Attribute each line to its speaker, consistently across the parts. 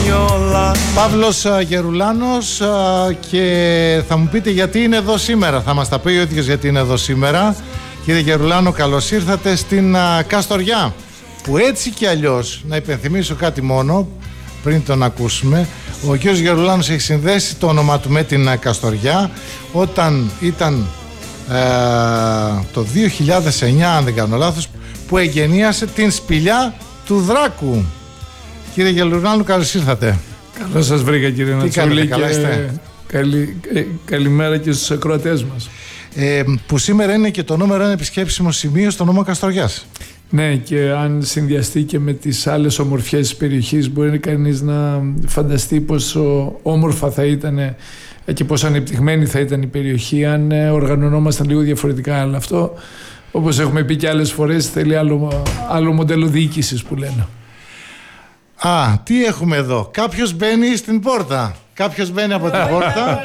Speaker 1: Παύλος Γερουλάνος, και θα μου πείτε γιατί είναι εδώ σήμερα. Θα μας τα πει ο ίδιος γιατί είναι εδώ σήμερα. Κύριε Γερουλάνο, καλώς ήρθατε στην Καστοριά, που έτσι κι αλλιώς, να υπενθυμίσω κάτι μόνο πριν τον ακούσουμε, ο κύριος Γερουλάνος έχει συνδέσει το όνομα του με την Καστοριά όταν ήταν το 2009, αν δεν κάνω λάθος, που εγγενίασε την σπηλιά του Δράκου. Κύριε Γερουλάνο, καλώς ήρθατε.
Speaker 2: Καλώς σας βρήκα, κύριε Νατσούλη,
Speaker 1: καλά είστε?
Speaker 2: Καλημέρα και στους ακροατές μας.
Speaker 1: Που σήμερα είναι και το νούμερο 1 επισκέψιμο σημείο στο νομό Καστοριάς.
Speaker 2: Ναι, και αν συνδυαστεί και με τις άλλες ομορφιές της περιοχής, μπορεί κανείς να φανταστεί πόσο όμορφα θα ήταν και πόσο ανεπτυγμένη θα ήταν η περιοχή αν οργανωνόμασταν λίγο διαφορετικά. Αλλά αυτό, όπως έχουμε πει και άλλες φορές, θέλει άλλο μοντέλο διοίκησης που λένε.
Speaker 1: Τι έχουμε εδώ? Κάποιος μπαίνει στην πόρτα. Κάποιος μπαίνει από την πόρτα.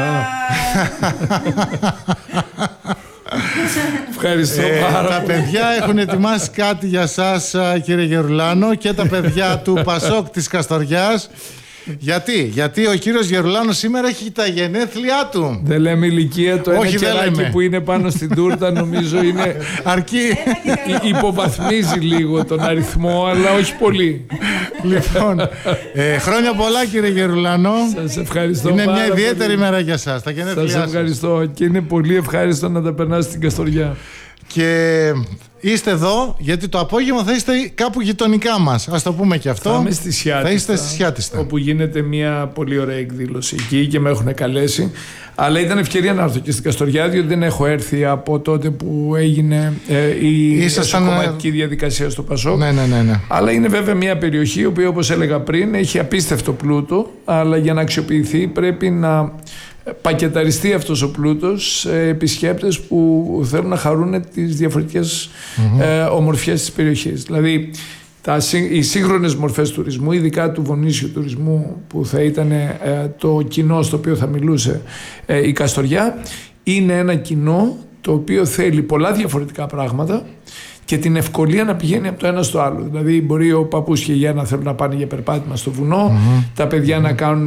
Speaker 2: Ευχαριστώ πάρα
Speaker 1: πολύ. Τα παιδιά έχουν ετοιμάσει κάτι για σας, κύριε Γερουλάνο, και τα παιδιά του Πασόκ της Καστοριάς. Γιατί ο κύριος Γερουλάνος σήμερα έχει τα γενέθλιά του.
Speaker 2: Δεν λέμε ηλικία, το
Speaker 1: όχι,
Speaker 2: ένα κεράκι που είναι πάνω στην τούρτα νομίζω είναι
Speaker 1: αρκεί.
Speaker 2: Υποβαθμίζει λίγο τον αριθμό, αλλά όχι πολύ.
Speaker 1: Λοιπόν, χρόνια πολλά, κύριε Γερουλάνο.
Speaker 2: Σας ευχαριστώ.
Speaker 1: Είναι μια ιδιαίτερη μέρα για σας, τα γενέθλιά σας.
Speaker 2: Σας ευχαριστώ και είναι πολύ ευχάριστο να τα περνάσετε στην Καστοριά.
Speaker 1: Και είστε εδώ γιατί το απόγευμα θα είστε κάπου γειτονικά μας. Ας το πούμε και αυτό.
Speaker 2: Θα είμαι στη Σιάτιστα,
Speaker 1: θα είστε στη Σιάτιστα,
Speaker 2: όπου γίνεται μια πολύ ωραία εκδήλωση εκεί και με έχουν καλέσει. Αλλά ήταν ευκαιρία να έρθω και στην Καστοριά, διότι δεν έχω έρθει από τότε που έγινε η εσωκομματική διαδικασία στο Πασόκ.
Speaker 1: Ναι.
Speaker 2: Αλλά είναι βέβαια μια περιοχή η οποία, όπως έλεγα πριν, έχει απίστευτο πλούτο, αλλά για να αξιοποιηθεί πρέπει να πακεταριστεί αυτός ο πλούτος σε επισκέπτες που θέλουν να χαρούν τις διαφορετικές ομορφιές της περιοχής. Δηλαδή οι σύγχρονες μορφές τουρισμού, ειδικά του βονίσιου τουρισμού που θα ήταν το κοινό στο οποίο θα μιλούσε η Καστοριά, είναι ένα κοινό το οποίο θέλει πολλά διαφορετικά πράγματα και την ευκολία να πηγαίνει από το ένα στο άλλο. Δηλαδή μπορεί ο παππούς και η γιαγιά να θέλουν να πάνε για περπάτημα στο βουνό, τα παιδιά να κάνουν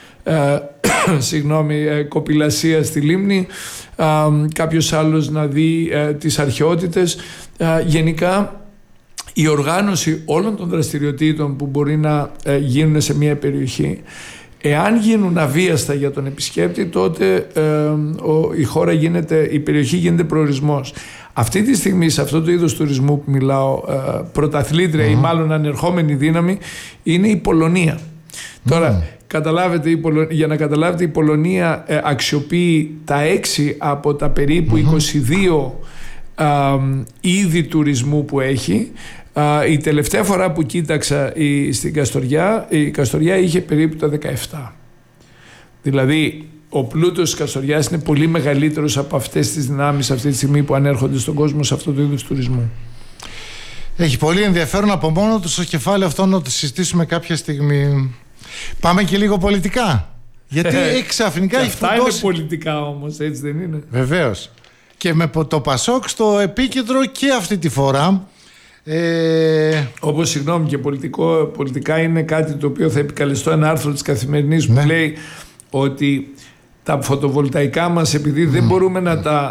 Speaker 2: κοπηλασία στη λίμνη, κάποιος άλλος να δει τις αρχαιότητες. Γενικά η οργάνωση όλων των δραστηριοτήτων που μπορεί να γίνουν σε μια περιοχή, εάν γίνουν αβίαστα για τον επισκέπτη, τότε η περιοχή γίνεται προορισμός. Αυτή τη στιγμή σε αυτό το είδος τουρισμού που μιλάω, πρωταθλήτρια ή μάλλον ανερχόμενη δύναμη είναι η Πολωνία. Τώρα για να καταλάβετε, η Πολωνία αξιοποιεί τα 6 από τα περίπου 22 είδη τουρισμού που έχει. Η τελευταία φορά που κοίταξα στην Καστοριά, η Καστοριά είχε περίπου τα 17. Δηλαδή ο πλούτος της Καστοριάς είναι πολύ μεγαλύτερος από αυτές τις δυνάμεις αυτή τη στιγμή που ανέρχονται στον κόσμο σε αυτό το είδος τουρισμού.
Speaker 1: Έχει πολύ ενδιαφέρον από μόνο του στο κεφάλαιο αυτό να το συζητήσουμε κάποια στιγμή. Πάμε και λίγο πολιτικά. Γιατί ξαφνικά έχει
Speaker 2: αυτά είναι πολιτικά όμως, έτσι δεν είναι?
Speaker 1: Βεβαίως. Και με το Πασόκ στο επίκεντρο και αυτή τη φορά.
Speaker 2: Όπως συγγνώμη, και πολιτικά είναι κάτι το οποίο θα επικαλεστώ ένα άρθρο της Καθημερινής που λέει ότι τα φωτοβολταϊκά μας, επειδή δεν μπορούμε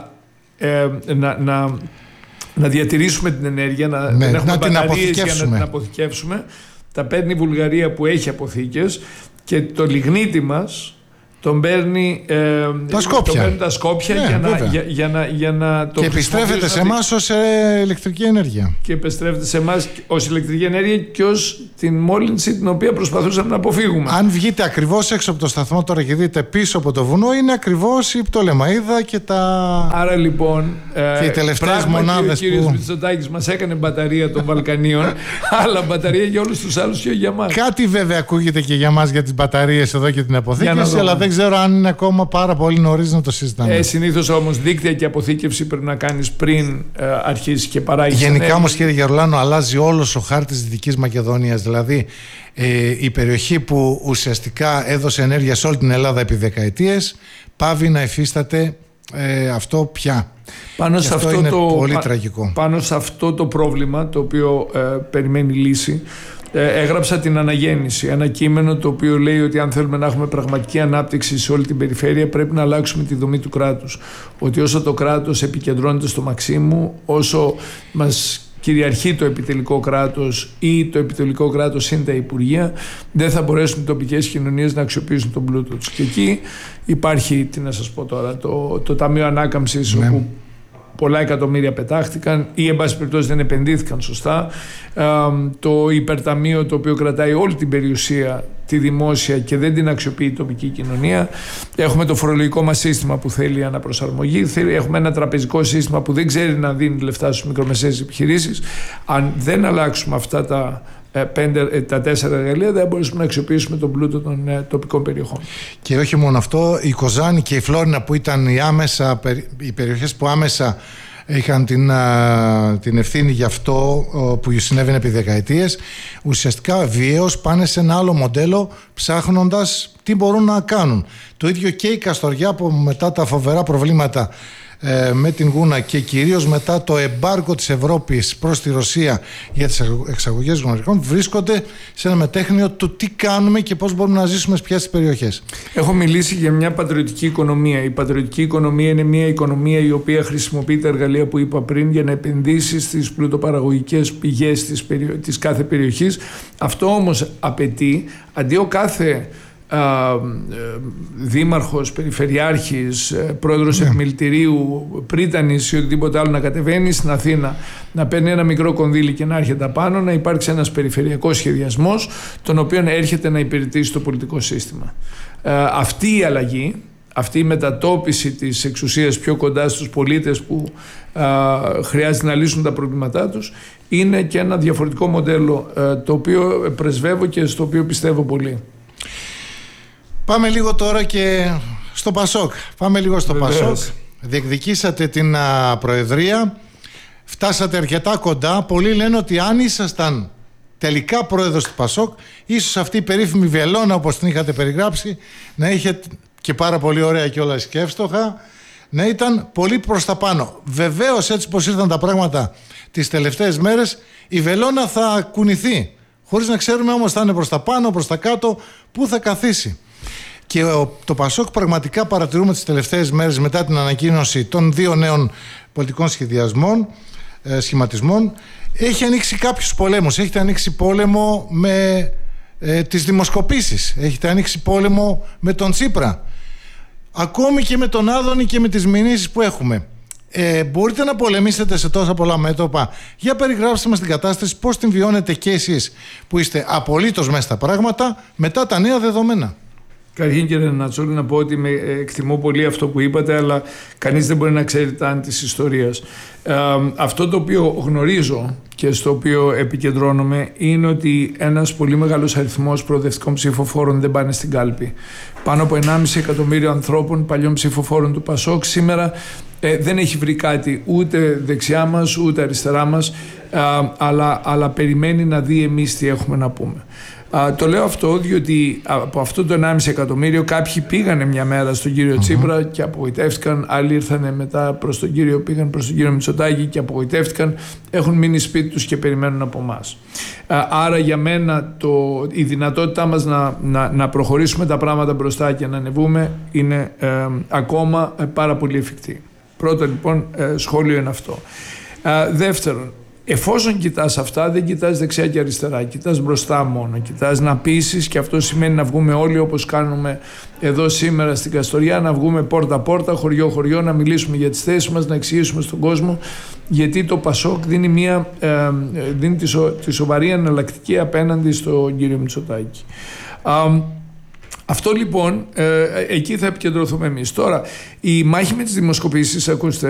Speaker 2: να διατηρήσουμε την ενέργεια, δεν έχουμε μπαταρίες για να την αποθηκεύσουμε, τα παίρνει η Βουλγαρία που έχει αποθήκες και το λιγνίτι μας τον παίρνει τα Σκόπια για να το
Speaker 1: και επιστρέφεται σε εμάς ως ηλεκτρική ενέργεια.
Speaker 2: Και επιστρέφεται σε εμάς ως ηλεκτρική ενέργεια και ως την μόλυνση την οποία προσπαθούσαμε να αποφύγουμε.
Speaker 1: Αν βγείτε ακριβώς έξω από το σταθμό τώρα και δείτε πίσω από το βουνό, είναι ακριβώς η Πτολεμαΐδα και τα...
Speaker 2: Άρα λοιπόν
Speaker 1: και οι τελευταίες μονάδες
Speaker 2: ο κύριος Μητσοτάκης μας έκανε μπαταρία των Βαλκανίων, αλλά μπαταρία για όλους τους άλλους και για μας.
Speaker 1: Κάτι βέβαια ακούγεται και για μας για τις μπαταρίες εδώ και την αποθήκευση, αλλά δεν ξέρω αν είναι ακόμα πάρα πολύ νωρίς να το συζητάμε.
Speaker 2: Συνήθως όμως δίκτυα και αποθήκευση πρέπει να κάνεις πριν αρχίσεις και παράγεις.
Speaker 1: Γενικά όμως, κύριε Γερουλάνο, αλλάζει όλος ο χάρτης της Δυτικής Μακεδονίας. Δηλαδή η περιοχή που ουσιαστικά έδωσε ενέργεια σε όλη την Ελλάδα επί δεκαετίες πάβει να υφίσταται αυτό πια.
Speaker 2: Πάνω σε αυτό
Speaker 1: είναι πολύ τραγικό.
Speaker 2: Πάνω σε αυτό το πρόβλημα, το οποίο περιμένει λύση, έγραψα την Αναγέννηση, ένα κείμενο το οποίο λέει ότι αν θέλουμε να έχουμε πραγματική ανάπτυξη σε όλη την περιφέρεια πρέπει να αλλάξουμε τη δομή του κράτους. Ότι όσο το κράτος επικεντρώνεται στο Μαξίμου, όσο μας κυριαρχεί το επιτελικό κράτος ή το επιτελικό κράτος είναι τα υπουργεία, δεν θα μπορέσουν οι τοπικές κοινωνίες να αξιοποιήσουν τον πλούτο τους. Και εκεί υπάρχει, τι να σας πω τώρα, το Ταμείο Ανάκαμψης, όπου πολλά εκατομμύρια πετάχτηκαν ή εν πάση περιπτώσει δεν επενδύθηκαν σωστά. Το υπερταμείο το οποίο κρατάει όλη την περιουσία τη δημόσια και δεν την αξιοποιεί η τοπική κοινωνία. Έχουμε το φορολογικό μας σύστημα που θέλει αναπροσαρμογή. Έχουμε ένα τραπεζικό σύστημα που δεν ξέρει να δίνει λεφτά στους μικρομεσαίες επιχειρήσεις. Αν δεν αλλάξουμε αυτά τα 4 εργαλεία, δεν μπορούμε να αξιοποιήσουμε τον πλούτο των τοπικών περιοχών.
Speaker 1: Και όχι μόνο αυτό, η Κοζάνη και η Φλόρινα που ήταν οι περιοχές που άμεσα είχαν την ευθύνη για αυτό που συνέβαινε επί δεκαετίες, ουσιαστικά βίαιος πάνε σε ένα άλλο μοντέλο ψάχνοντας τι μπορούν να κάνουν. Το ίδιο και η Καστοριά που μετά τα φοβερά προβλήματα με την Γούνα και κυρίως μετά το εμπάργκο της Ευρώπης προς τη Ρωσία για τις εξαγωγές γνωρικών, βρίσκονται σε ένα μετέχνιο του τι κάνουμε και πώς μπορούμε να ζήσουμε πια στις περιοχές.
Speaker 2: Έχω μιλήσει για μια πατριωτική οικονομία. Η πατριωτική οικονομία είναι μια οικονομία η οποία χρησιμοποιεί τα εργαλεία που είπα πριν για να επενδύσει στις πλουτοπαραγωγικές πηγές της κάθε περιοχής. Αυτό όμως απαιτεί, αντί ο κάθε δήμαρχος, περιφερειάρχης, πρόεδρος επιμελητηρίου, πρίτανης ή οτιδήποτε άλλο να κατεβαίνει στην Αθήνα, να παίρνει ένα μικρό κονδύλι και να έρχεται απάνω, να υπάρξει ένας περιφερειακός σχεδιασμός τον οποίο έρχεται να υπηρετήσει το πολιτικό σύστημα. Αυτή η αλλαγή, αυτή η μετατόπιση της εξουσίας πιο κοντά στους πολίτες που χρειάζεται να λύσουν τα προβλήματά τους, είναι και ένα διαφορετικό μοντέλο το οποίο πρεσβεύω και στο οποίο πιστεύω πολύ.
Speaker 1: Πάμε λίγο τώρα και στο Πασόκ. Πασόκ. Διεκδικήσατε την Προεδρία. Φτάσατε αρκετά κοντά. Πολλοί λένε ότι αν ήσασταν τελικά πρόεδρος του Πασόκ, ίσως αυτή η περίφημη βελόνα όπως την είχατε περιγράψει να είχε και πάρα πολύ ωραία κιόλας και εύστοχα, να ήταν πολύ προς τα πάνω. Βεβαίως, έτσι πως ήρθαν τα πράγματα τις τελευταίες μέρες, η βελόνα θα κουνηθεί. Χωρίς να ξέρουμε όμως θα είναι προς τα πάνω, προς τα κάτω, πού θα καθίσει. Και το Πασόκ πραγματικά παρατηρούμε τις τελευταίες μέρες μετά την ανακοίνωση των 2 νέων πολιτικών σχηματισμών, έχει ανοίξει κάποιους πολέμους. Έχετε ανοίξει πόλεμο με τις δημοσκοπήσεις, έχετε ανοίξει πόλεμο με τον Τσίπρα, ακόμη και με τον Άδωνη και με τις μηνύσεις που έχουμε. Μπορείτε να πολεμήσετε σε τόσα πολλά μέτωπα? Για περιγράψτε μας την κατάσταση, πώς την βιώνετε και εσείς που είστε απολύτως μέσα στα πράγματα μετά τα νέα δεδομένα.
Speaker 2: Καταρχήν, κύριε Νατσόλη, να πω ότι εκτιμώ πολύ αυτό που είπατε, αλλά κανείς δεν μπορεί να ξέρει τα αν της ιστορίας. Αυτό το οποίο γνωρίζω και στο οποίο επικεντρώνομαι είναι ότι ένας πολύ μεγάλος αριθμός προοδευτικών ψηφοφόρων δεν πάνε στην κάλπη. Πάνω από 1,5 εκατομμύριο ανθρώπων, παλιών ψηφοφόρων του Πασόκ, σήμερα δεν έχει βρει κάτι ούτε δεξιά μας ούτε αριστερά μας, αλλά περιμένει να δει εμείς τι έχουμε να πούμε. Το λέω αυτό διότι από αυτό το 1,5 εκατομμύριο κάποιοι πήγανε μια μέρα στον κύριο Τσίπρα και απογοητεύτηκαν, άλλοι ήρθαν μετά πήγαν προς τον κύριο Μητσοτάκη και απογοητεύτηκαν, έχουν μείνει σπίτι τους και περιμένουν από εμάς. Άρα για μένα η δυνατότητά μας να προχωρήσουμε τα πράγματα μπροστά και να ανεβούμε είναι ακόμα πάρα πολύ εφικτή. Πρώτο λοιπόν σχόλιο είναι αυτό. Δεύτερον, εφόσον κοιτάς αυτά, δεν κοιτάς δεξιά και αριστερά, κοιτάς μπροστά μόνο, κοιτάς να πείσεις, και αυτό σημαίνει να βγούμε όλοι όπως κάνουμε εδώ σήμερα στην Καστοριά, να βγούμε πόρτα-πόρτα, χωριό-χωριό, να μιλήσουμε για τις θέσεις μας, να εξηγήσουμε στον κόσμο γιατί το Πασόκ δίνει τη σοβαρή εναλλακτική απέναντι στον κύριο Μητσοτάκη. Αυτό λοιπόν, εκεί θα επικεντρωθούμε εμείς. Τώρα, η μάχη με τις δημοσκοπήσεις, ακούστε,